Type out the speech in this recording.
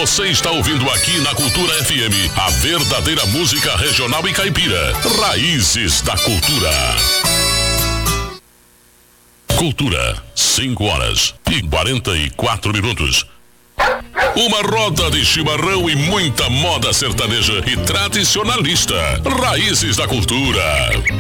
Você está ouvindo aqui na Cultura FM, a verdadeira música regional e caipira. Raízes da Cultura. Cultura, 5h44. Uma roda de chimarrão e muita moda sertaneja e tradicionalista. Raízes da Cultura.